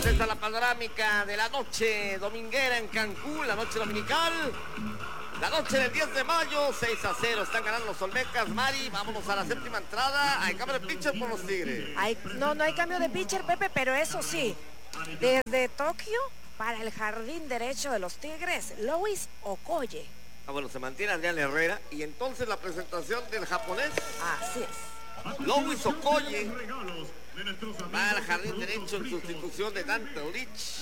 esta es la panorámica de la noche dominguera en Cancún, la noche dominical. La noche del 10 de mayo, 6-0, están ganando los Olmecas. Mari, vámonos a la séptima entrada. Hay cambio de pitcher por los Tigres. No hay cambio de pitcher, Pepe, pero eso sí, desde Tokio para el jardín derecho de los Tigres, Lois Okoye. Bueno, se mantiene Adrián Herrera. Y entonces la presentación del japonés. Así es. Lois Okoye va al jardín derecho en sustitución de Dante Urich.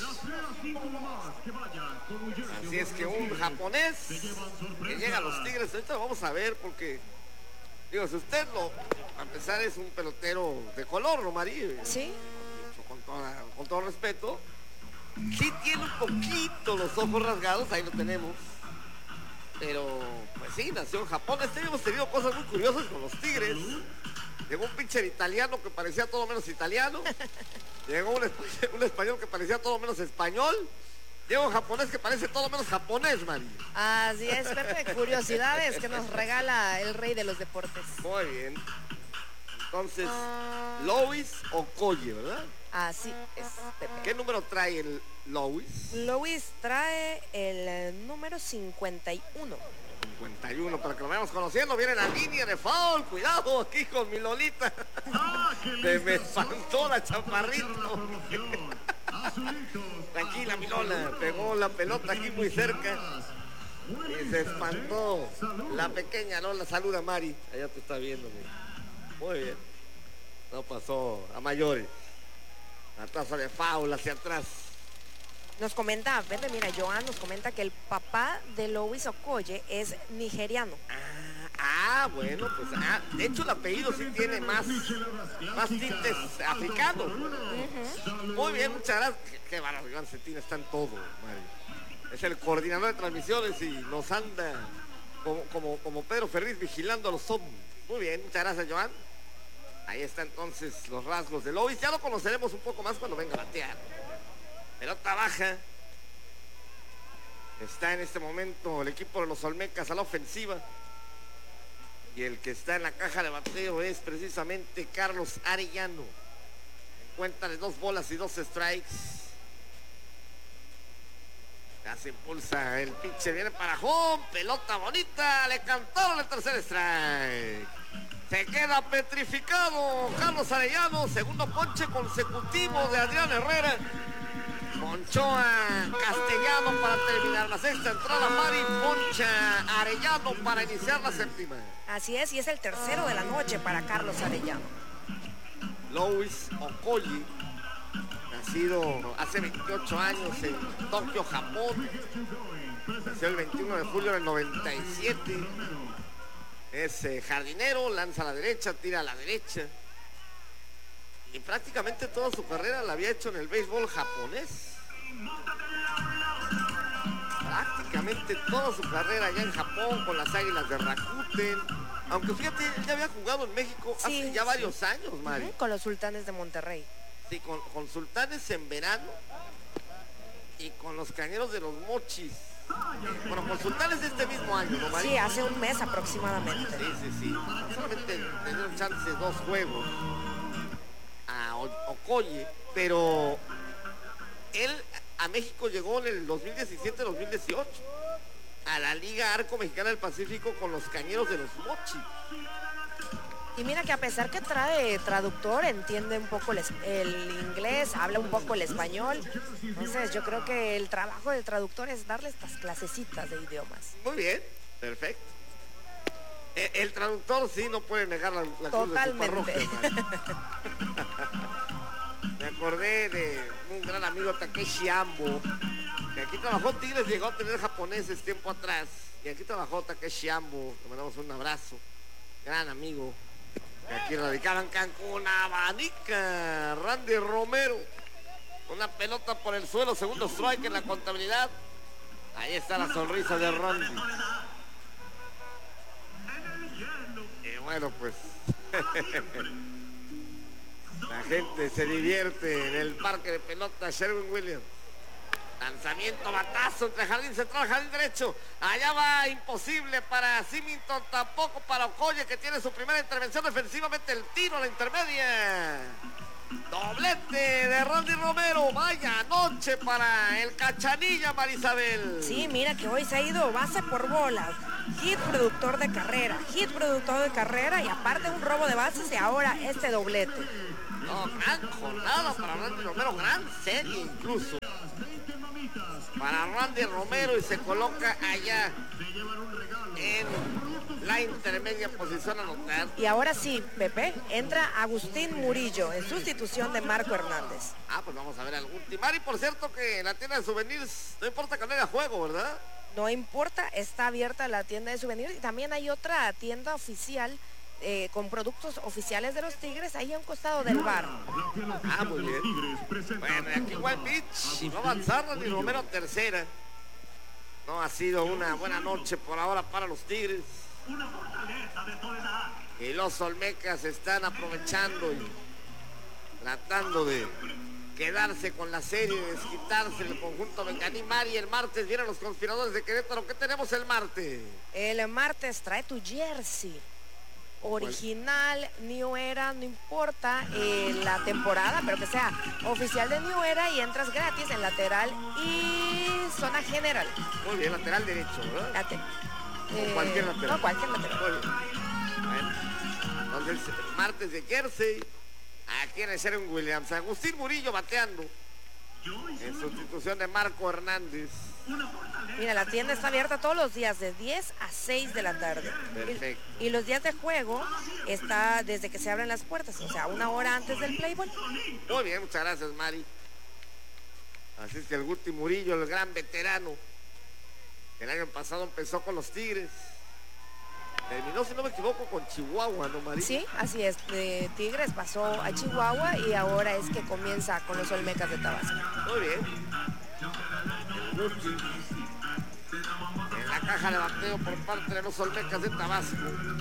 Así es que un japonés que llega a los Tigres. Ahorita lo vamos a ver porque, digo, si usted a empezar es un pelotero de color, ¿no, María? Sí. Con todo respeto. Sí tiene un poquito los ojos rasgados, ahí lo tenemos. Pero, pues sí, nació en Japón. Hemos tenido cosas muy curiosas con los Tigres. Llegó un pitcher italiano que parecía todo menos italiano. Llegó un español que parecía todo menos español. Llegó un japonés que parece todo menos japonés, María. Así es, Pepe. Curiosidades que nos regala el rey de los deportes. Muy bien. Entonces, Lois Okoye, ¿verdad? Así es, Pepe. ¿Qué número trae el Lois? Lois trae el número 51. 51, para que lo vayamos conociendo. Viene la línea de foul. Cuidado aquí con mi Lolita. Se me espantó la chaparrito. Tranquila, mi Lola. Pegó la pelota aquí muy cerca. Y se espantó la pequeña Lola. Saluda, Mari. Allá te está viendo. Muy bien. No pasó a mayores. La taza de foul hacia atrás. Nos comenta, Pepe, mira, Joan nos comenta que el papá de Lois Okoye es nigeriano. Bueno, pues de hecho el apellido sí tiene más tintes africanos. Muy bien, muchas gracias. Qué bárbaro, Iván Cetina está en todo, Mario. Es el coordinador de transmisiones y nos anda como Pedro Ferriz vigilando a los zombies. Muy bien, muchas gracias, Joan. Ahí está entonces los rasgos de Lois. Ya lo conoceremos un poco más cuando venga a batear. Pelota baja. Está en este momento el equipo de los Olmecas a la ofensiva. Y el que está en la caja de bateo es precisamente Carlos Arellano. En cuenta de 2 bolas y 2 strikes. Ya se impulsa el pitcher, viene para home. Pelota bonita, le cantaron el tercer strike. Se queda petrificado Carlos Arellano. Segundo ponche consecutivo de Adrián Herrera. Ponchó a Castellano para terminar la sexta entrada. Mari poncha Arellano para iniciar la séptima. Así es, y es el tercero de la noche para Carlos Arellano. Lois Okoye, nacido hace 28 años en Tokio, Japón. Nació el 21 de julio del 97. Es jardinero, lanza a la derecha, tira a la derecha. Y prácticamente toda su carrera la había hecho en el béisbol japonés. Prácticamente toda su carrera allá en Japón con las Águilas de Rakuten. Aunque fíjate, ya había jugado en México hace ya varios años, Mari. Con los Sultanes de Monterrey. Sí, con Sultanes en verano y con los Cañeros de los Mochis. Bueno, con Sultanes de este mismo año, ¿no, Mari? Sí, hace un mes aproximadamente. Sí. Solamente tuvieron chance 2 juegos a Okoye, pero él a México llegó en el 2017-2018 a la Liga Arco Mexicana del Pacífico con los Cañeros de los Mochis. Y mira que a pesar que trae traductor, entiende un poco el inglés, habla un poco el español. Entonces yo creo que el trabajo del traductor es darle estas clasecitas de idiomas. Muy bien, perfecto. El traductor sí no puede negar la cruz de su parroquia. Me acordé de un gran amigo, Takeshi Ambo, que aquí trabajó Tigres, llegó a tener japoneses tiempo atrás. Y aquí trabajó Takeshi Ambo, le mandamos un abrazo. Gran amigo, que aquí radicaba en Cancún, abanica Randy Romero. Una pelota por el suelo, segundo strike en la contabilidad. Ahí está la sonrisa de Randy. Y bueno, pues la gente se divierte en el parque de pelota Sherwin-Williams. Lanzamiento, batazo entre jardín central, jardín derecho. Allá va, imposible para Symington, tampoco para Okoye, que tiene su primera intervención defensivamente. El tiro a la intermedia. Doblete de Randy Romero. Vaya noche para el Cachanilla, Marisabel. Sí, mira que hoy se ha ido base por bolas. Hit productor de carrera y aparte un robo de bases y ahora este doblete. No, gran jornada para Randy Romero, gran serie incluso. Para Randy Romero y se coloca allá en la intermedia posición a anotar. Y ahora sí, Pepe, entra Agustín Murillo en sustitución de Marco Hernández. Pues vamos a ver al Guti. Mari, por cierto que la tienda de souvenirs, no importa que no haya juego, ¿verdad? No importa, está abierta la tienda de souvenirs y también hay otra tienda oficial con productos oficiales de los Tigres ahí a un costado del bar. Muy bien. Bueno, y aquí White Beach va a avanzar Randy Romero en tercera. No ha sido una buena noche por ahora para los Tigres. Y los Olmecas están aprovechando y tratando de quedarse con la serie, desquitarse el conjunto Benjamín. Mari, el martes vienen los conspiradores de Querétaro. ¿Qué tenemos el martes? El martes trae tu jersey original, New Era, no importa la temporada, pero que sea oficial de New Era y entras gratis en lateral y zona general. Muy bien, lateral derecho, ¿verdad? Cualquier lateral. No, cualquier lateral. Muy bien. Bueno, entonces, martes de jersey, aquí en el Sherwin Williams. Agustín Murillo bateando en sustitución de Marco Hernández. Mira, la tienda está abierta todos los días de 10 a 6 de la tarde. Perfecto. Y los días de juego está desde que se abren las puertas, o sea, una hora antes del Playboy. Muy bien, muchas gracias, Mari. Así es que el Guti Murillo, el gran veterano, el año pasado empezó con los Tigres. Terminó, si no me equivoco, con Chihuahua, ¿no, Mari? Sí, así es. De Tigres pasó a Chihuahua y ahora es que comienza con los Olmecas de Tabasco. Muy bien. El Guti en la caja de bateo por parte de los Olmecas de Tabasco.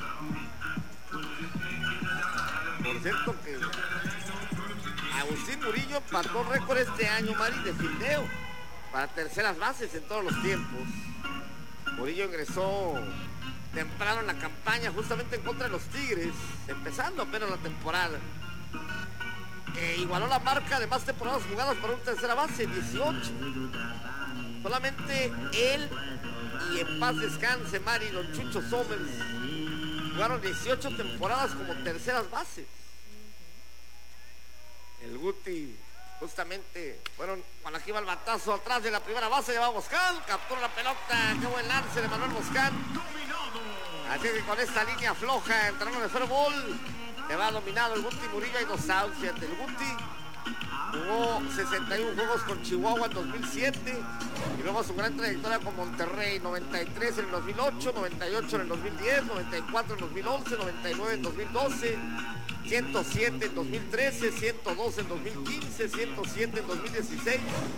Por cierto que Agustín Murillo empató récord este año, Mari, de fildeo para terceras bases en todos los tiempos. Murillo ingresó temprano en la campaña justamente en contra de los Tigres, empezando apenas la temporada. Igualó la marca de más temporadas jugadas para una tercera base, 18. Solamente él y en paz descanse, Mari, don Chucho Somers, jugaron 18 temporadas como terceras bases. El Guti justamente fueron cuando aquí va el batazo atrás de la primera base, lleva Boscán, captura la pelota, qué buen lance de Manuel Boscán. Así que con esta línea floja en terreno de fair ball, que va dominado el Guti Murillo, hay 2 outs. Fíjate, el Guti jugó 61 juegos con Chihuahua en 2007 y luego su gran trayectoria con Monterrey, 93 en el 2008, 98 en el 2010, 94 en el 2011, 99 en 2012, 107 en 2013, 102 en 2015, 107 en 2016,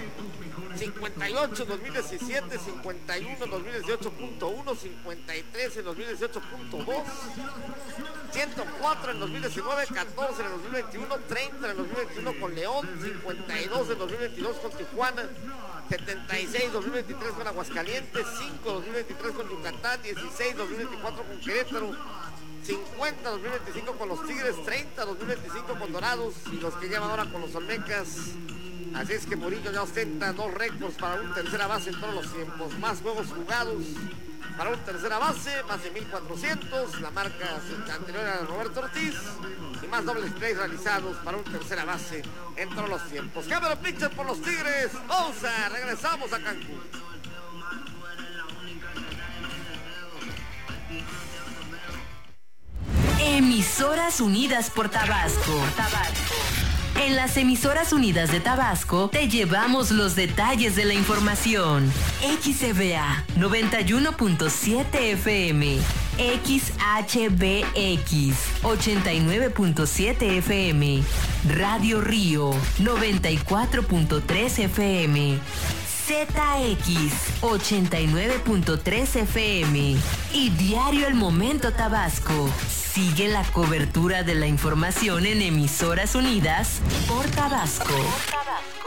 58 en 2017, 51 en 2018.1, 53 en 2018.2, 104 en 2019, 14 en 2021, 30 en 2021 con León, 52 en 2022 con Tijuana, 76 2023 con Aguascalientes, 5 2023 con Yucatán, 16 2024 con Querétaro, 50 2025 con los Tigres, 30 2025 con Dorados y los que llevan ahora con los Olmecas. Así es que Murillo ya ostenta 2 récords para un tercera base en todos los tiempos. Más juegos jugados para un tercera base, más de 1400, la marca anterior a Roberto Ortiz, y más dobles plays realizados para un tercera base en todos los tiempos. Cámara pitcher por los Tigres. Pausa, regresamos a Cancún. Emisoras Unidas por Tabasco. En las Emisoras Unidas de Tabasco te llevamos los detalles de la información. XCBA 91.7 FM, XHBX 89.7 FM, Radio Río 94.3 FM, ZX 89.3 FM y Diario El Momento Tabasco. Sigue la cobertura de la información en Emisoras Unidas por Tabasco.